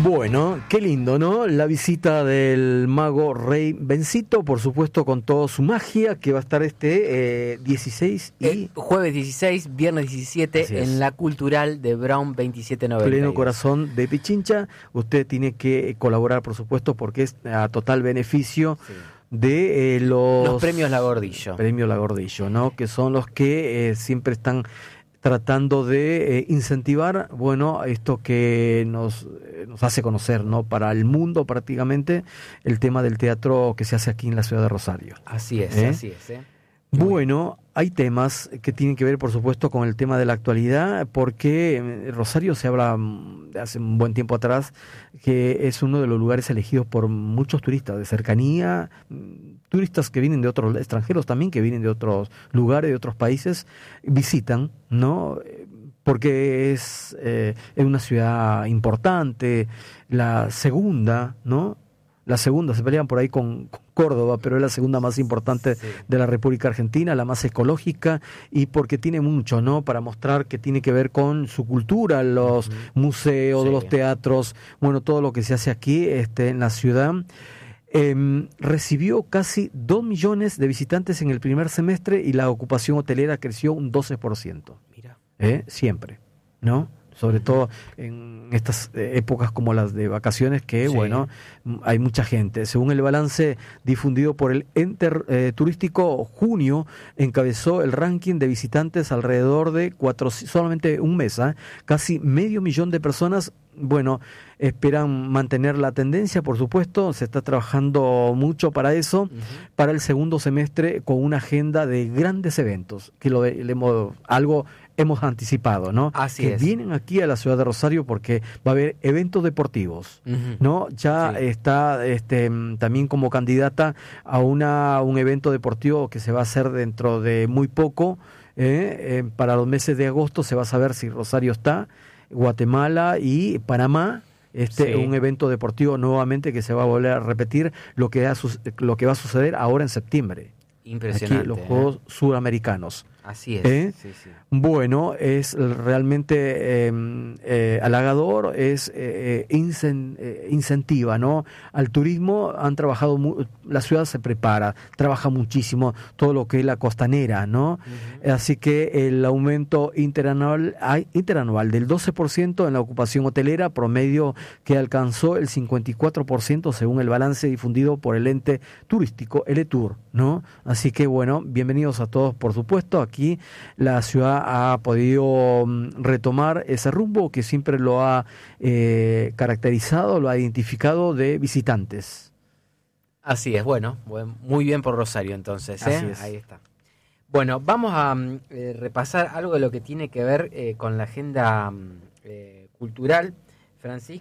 Bueno, qué lindo, ¿no? La visita del mago Rey Bencito, por supuesto, con toda su magia, que va a estar 16 y... jueves 16, viernes 17, en la Cultural de Brown 2792. Pleno corazón de Pichincha. Usted tiene que colaborar, por supuesto, porque es a total beneficio de los premios La Gordillo. Premios La Gordillo, ¿no? Que son los que siempre están tratando de incentivar, bueno, esto que nos hace conocer, ¿no? Para el mundo prácticamente, el tema del teatro que se hace aquí en la ciudad de Rosario. Así es, así es. Bueno, hay temas que tienen que ver, por supuesto, con el tema de la actualidad, porque en Rosario se habla de hace un buen tiempo atrás que es uno de los lugares elegidos por muchos turistas de cercanía, turistas que vienen de otros extranjeros también, que vienen de otros lugares, de otros países, visitan, ¿no? Porque es una ciudad importante, la segunda, ¿no? La segunda, se pelean por ahí con Córdoba, pero es la segunda más importante de la República Argentina, la más ecológica, y porque tiene mucho, ¿no? Para mostrar que tiene que ver con su cultura, los museos, los teatros, bueno, todo lo que se hace aquí en la ciudad. Recibió casi 2 millones de visitantes en el primer semestre y la ocupación hotelera creció un 12%. Mira. Siempre, ¿no? Sobre todo en estas épocas como las de vacaciones que, bueno, hay mucha gente. Según el balance difundido por el ente turístico, junio encabezó el ranking de visitantes alrededor de solamente un mes, casi 500.000 de personas. Bueno, esperan mantener la tendencia, por supuesto, se está trabajando mucho para eso, para el segundo semestre con una agenda de grandes eventos, que algo hemos anticipado, ¿no? Así que es. Vienen aquí a la ciudad de Rosario porque va a haber eventos deportivos, ¿no? Ya está también como candidata a un evento deportivo que se va a hacer dentro de muy poco, para los meses de agosto se va a saber si Rosario está, Guatemala y Panamá, un evento deportivo nuevamente que se va a volver a repetir, lo que va a suceder ahora en septiembre. Impresionante. Aquí los Juegos Sudamericanos. Así es. Bueno, es realmente halagador, es incentiva, ¿no? Al turismo han trabajado, la ciudad se prepara, trabaja muchísimo todo lo que es la costanera, ¿no? Así que el aumento interanual del 12% en la ocupación hotelera, promedio que alcanzó el 54% según el balance difundido por el ente turístico, el ETUR, ¿no? Así que bueno, bienvenidos a todos, por supuesto. Aquí la ciudad ha podido retomar ese rumbo que siempre lo ha caracterizado, lo ha identificado de visitantes. Así es, bueno, muy bien por Rosario entonces. Así es. Ahí está. Bueno, vamos a repasar algo de lo que tiene que ver con la agenda cultural, Francisco.